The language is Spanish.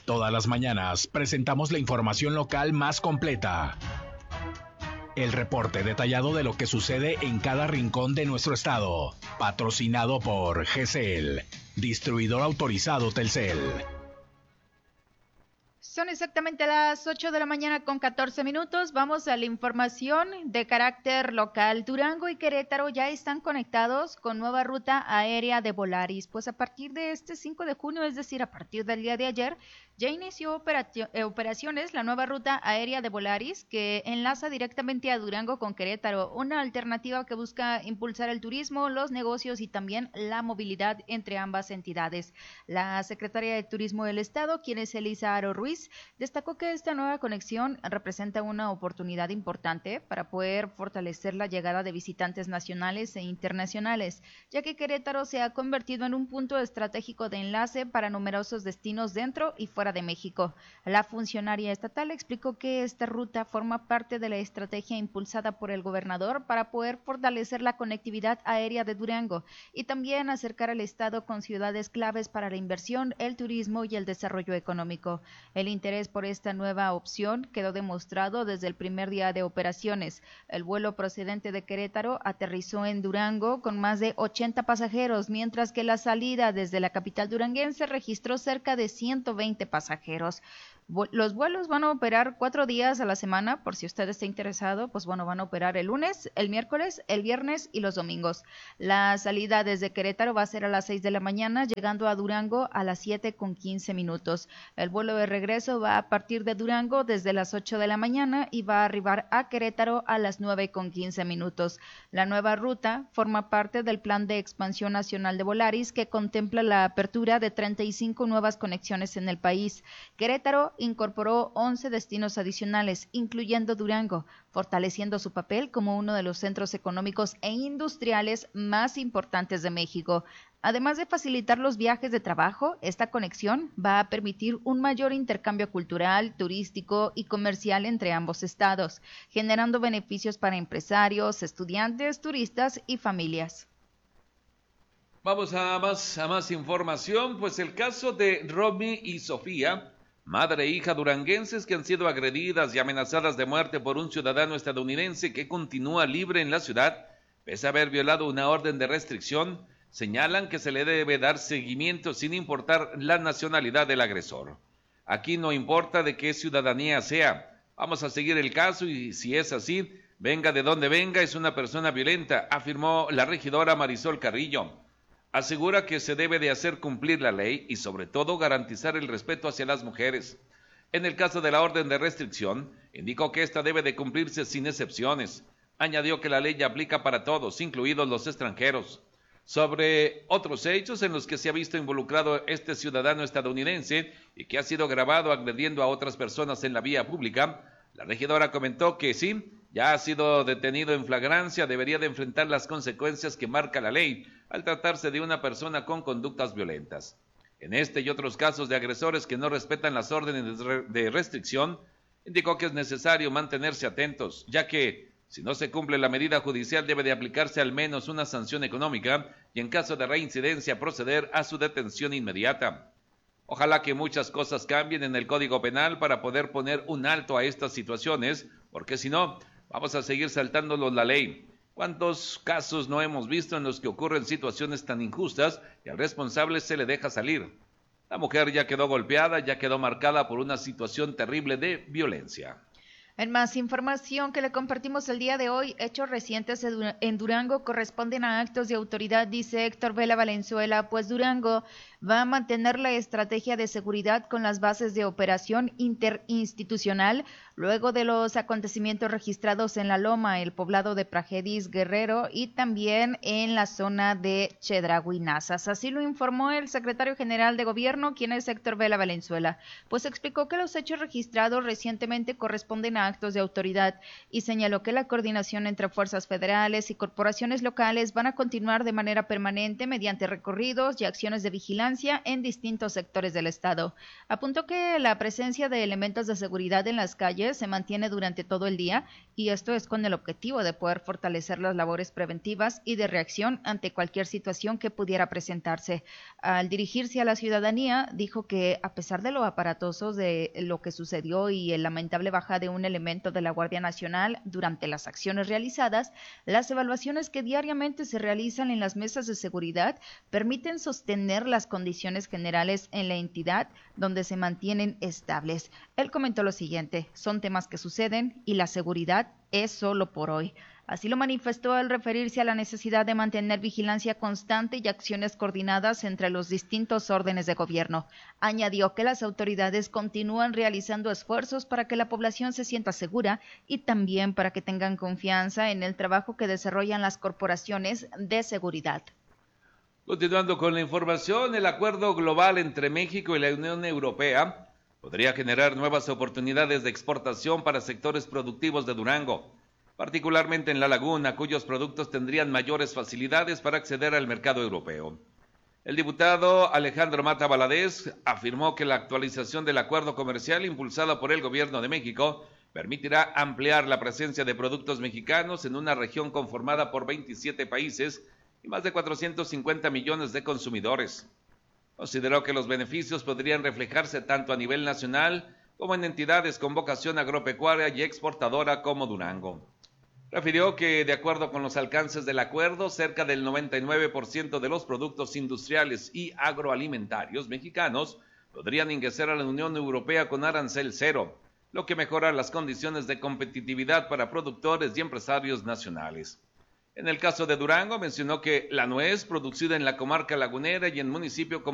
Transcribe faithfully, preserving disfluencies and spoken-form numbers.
Todas las mañanas presentamos la información local más completa. El reporte detallado de lo que sucede en cada rincón de nuestro estado. Patrocinado por G C L, distribuidor autorizado Telcel. Son exactamente las ocho de la mañana con catorce minutos. Vamos a la información de carácter local. Durango y Querétaro ya están conectados con nueva ruta aérea de Volaris. Pues a partir de este cinco de junio, es decir, a partir del día de ayer, ya inició operatio- eh, operaciones la nueva ruta aérea de Volaris que enlaza directamente a Durango con Querétaro, una alternativa que busca impulsar el turismo, los negocios y también la movilidad entre ambas entidades. La secretaria de Turismo del Estado, quien es Elisa Aro Ruiz, destacó que esta nueva conexión representa una oportunidad importante para poder fortalecer la llegada de visitantes nacionales e internacionales, ya que Querétaro se ha convertido en un punto estratégico de enlace para numerosos destinos dentro y fuera de México. La funcionaria estatal explicó que esta ruta forma parte de la estrategia impulsada por el gobernador para poder fortalecer la conectividad aérea de Durango y también acercar al estado con ciudades claves para la inversión, el turismo y el desarrollo económico. El interés por esta nueva opción quedó demostrado desde el primer día de operaciones. El vuelo procedente de Querétaro aterrizó en Durango con más de ochenta pasajeros, mientras que la salida desde la capital duranguense registró cerca de ciento veinte pasajeros. Los vuelos van a operar cuatro días a la semana, por si usted está interesado, pues bueno, van a operar el lunes, el miércoles, el viernes y los domingos. La salida desde Querétaro va a ser a las seis de la mañana, llegando a Durango a las siete con quince minutos. El vuelo de regreso va a partir de Durango desde las ocho de la mañana y va a arribar a Querétaro a las nueve con quince minutos. La nueva ruta forma parte del Plan de Expansión Nacional de Volaris, que contempla la apertura de treinta y cinco nuevas conexiones en el país. Querétaro incorporó once destinos adicionales, incluyendo Durango, fortaleciendo su papel como uno de los centros económicos e industriales más importantes de México. Además de facilitar los viajes de trabajo, esta conexión va a permitir un mayor intercambio cultural, turístico y comercial entre ambos estados, generando beneficios para empresarios, estudiantes, turistas y familias. Vamos a más, a más información, pues el caso de Romy y Sofía, madre e hija duranguenses que han sido agredidas y amenazadas de muerte por un ciudadano estadounidense que continúa libre en la ciudad, pese a haber violado una orden de restricción, señalan que se le debe dar seguimiento sin importar la nacionalidad del agresor. Aquí no importa de qué ciudadanía sea, vamos a seguir el caso y si es así, venga de donde venga, es una persona violenta, afirmó la regidora Marisol Carrillo. Asegura que se debe de hacer cumplir la ley y sobre todo garantizar el respeto hacia las mujeres. En el caso de la orden de restricción, indicó que esta debe de cumplirse sin excepciones. Añadió que la ley aplica para todos, incluidos los extranjeros. Sobre otros hechos en los que se ha visto involucrado este ciudadano estadounidense y que ha sido grabado agrediendo a otras personas en la vía pública, la regidora comentó que sí, ya ha sido detenido en flagrancia, debería de enfrentar las consecuencias que marca la ley al tratarse de una persona con conductas violentas. En este y otros casos de agresores que no respetan las órdenes de restricción, indicó que es necesario mantenerse atentos, ya que si no se cumple la medida judicial debe de aplicarse al menos una sanción económica y en caso de reincidencia proceder a su detención inmediata. Ojalá que muchas cosas cambien en el Código Penal para poder poner un alto a estas situaciones, porque si no, vamos a seguir saltándonos la ley. ¿Cuántos casos no hemos visto en los que ocurren situaciones tan injustas y al responsable se le deja salir? La mujer ya quedó golpeada, ya quedó marcada por una situación terrible de violencia. En más información que le compartimos el día de hoy, hechos recientes en Durango corresponden a actos de autoridad, dice Héctor Vela Valenzuela, pues Durango va a mantener la estrategia de seguridad con las bases de operación interinstitucional luego de los acontecimientos registrados en La Loma, el poblado de Prajedis Guerrero y también en la zona de Chedraui-Nazas. Así lo informó el secretario general de gobierno, quien es Héctor Vela Valenzuela, pues explicó que los hechos registrados recientemente corresponden a actos de autoridad y señaló que la coordinación entre fuerzas federales y corporaciones locales van a continuar de manera permanente mediante recorridos y acciones de vigilancia en distintos sectores del estado. Apuntó que la presencia de elementos de seguridad en las calles se mantiene durante todo el día y esto es con el objetivo de poder fortalecer las labores preventivas y de reacción ante cualquier situación que pudiera presentarse. Al dirigirse a la ciudadanía, dijo que a pesar de lo aparatosos de lo que sucedió y el lamentable baja de un elemento de la Guardia Nacional durante las acciones realizadas, las evaluaciones que diariamente se realizan en las mesas de seguridad permiten sostener las condiciones generales en la entidad donde se mantienen estables. Él comentó lo siguiente: son temas que suceden y la seguridad es solo por hoy. Así lo manifestó al referirse a la necesidad de mantener vigilancia constante y acciones coordinadas entre los distintos órdenes de gobierno. Añadió que las autoridades continúan realizando esfuerzos para que la población se sienta segura y también para que tengan confianza en el trabajo que desarrollan las corporaciones de seguridad. Continuando con la información, el acuerdo global entre México y la Unión Europea podría generar nuevas oportunidades de exportación para sectores productivos de Durango, particularmente en la laguna, cuyos productos tendrían mayores facilidades para acceder al mercado europeo. El diputado Alejandro Mata Valadez afirmó que la actualización del acuerdo comercial impulsada por el gobierno de México permitirá ampliar la presencia de productos mexicanos en una región conformada por veintisiete países y más de cuatrocientos cincuenta millones de consumidores. Consideró que los beneficios podrían reflejarse tanto a nivel nacional como en entidades con vocación agropecuaria y exportadora como Durango. Refirió que, de acuerdo con los alcances del acuerdo, cerca del noventa y nueve por ciento de los productos industriales y agroalimentarios mexicanos podrían ingresar a la Unión Europea con arancel cero, lo que mejora las condiciones de competitividad para productores y empresarios nacionales. En el caso de Durango, mencionó que la nuez, producida en la comarca lagunera y en municipios como